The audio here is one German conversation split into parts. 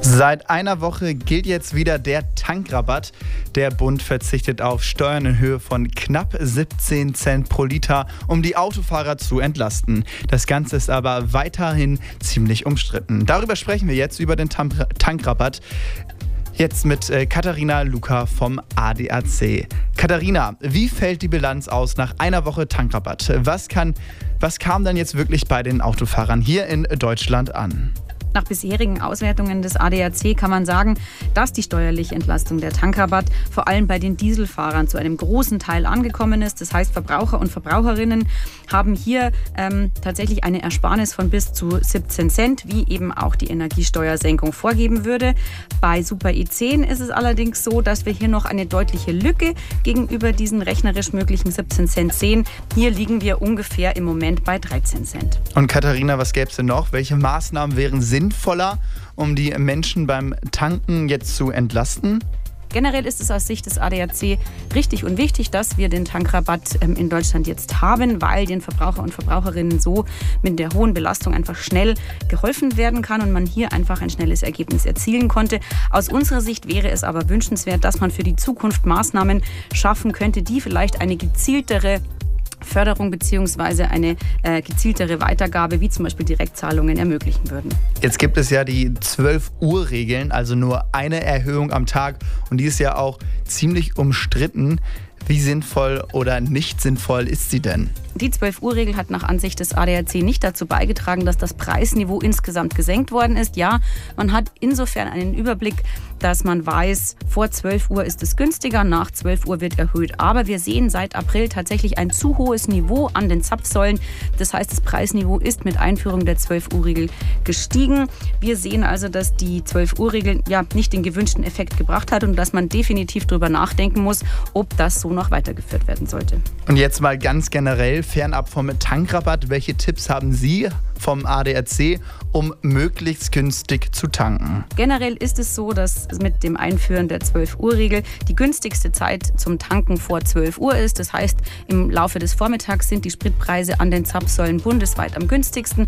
Seit einer Woche gilt jetzt wieder der Tankrabatt. Der Bund verzichtet auf Steuern in Höhe von knapp 17 Cent pro Liter, um die Autofahrer zu entlasten. Das Ganze ist aber weiterhin ziemlich umstritten. Darüber sprechen wir jetzt, über den Tankrabatt. Jetzt mit Katharina Luca vom ADAC. Katharina, wie fällt die Bilanz aus nach einer Woche Tankrabatt? Was kam denn jetzt wirklich bei den Autofahrern hier in Deutschland an? Nach bisherigen Auswertungen des ADAC kann man sagen, dass die steuerliche Entlastung der Tankrabatt vor allem bei den Dieselfahrern zu einem großen Teil angekommen ist. Das heißt, Verbraucher und Verbraucherinnen haben hier tatsächlich eine Ersparnis von bis zu 17 Cent, wie eben auch die Energiesteuersenkung vorgeben würde. Bei Super E10 ist es allerdings so, dass wir hier noch eine deutliche Lücke gegenüber diesen rechnerisch möglichen 17 Cent sehen. Hier liegen wir ungefähr im Moment bei 13 Cent. Und Katharina, was gäbe es denn noch? Welche Maßnahmen wären sinnvoller, um die Menschen beim Tanken jetzt zu entlasten? Generell ist es aus Sicht des ADAC richtig und wichtig, dass wir den Tankrabatt in Deutschland jetzt haben, weil den Verbraucher und Verbraucherinnen so mit der hohen Belastung einfach schnell geholfen werden kann und man hier einfach ein schnelles Ergebnis erzielen konnte. Aus unserer Sicht wäre es aber wünschenswert, dass man für die Zukunft Maßnahmen schaffen könnte, die vielleicht eine gezieltere Förderung bzw. eine gezieltere Weitergabe, wie zum Beispiel Direktzahlungen, ermöglichen würden. Jetzt gibt es ja die 12-Uhr-Regeln, also nur eine Erhöhung am Tag. Und die ist ja auch ziemlich umstritten. Wie sinnvoll oder nicht sinnvoll ist sie denn? Die 12-Uhr-Regel hat nach Ansicht des ADAC nicht dazu beigetragen, dass das Preisniveau insgesamt gesenkt worden ist. Ja, man hat insofern einen Überblick, dass man weiß, vor 12 Uhr ist es günstiger, nach 12 Uhr wird erhöht. Aber wir sehen seit April tatsächlich ein zu hohes Niveau an den Zapfsäulen. Das heißt, das Preisniveau ist mit Einführung der 12-Uhr-Regel gestiegen. Wir sehen also, dass die 12-Uhr-Regel nicht den gewünschten Effekt gebracht hat und dass man definitiv darüber nachdenken muss, ob das so noch weitergeführt werden sollte. Und jetzt mal ganz generell, fernab vom Tankrabatt, welche Tipps haben Sie vom ADAC, um möglichst günstig zu tanken? Generell ist es so, dass mit dem Einführen der 12-Uhr-Regel die günstigste Zeit zum Tanken vor 12 Uhr ist. Das heißt, im Laufe des Vormittags sind die Spritpreise an den Zapfsäulen bundesweit am günstigsten.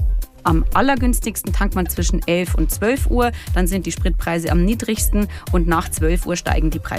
Am allergünstigsten tankt man zwischen 11 und 12 Uhr, dann sind die Spritpreise am niedrigsten und nach 12 Uhr steigen die Preise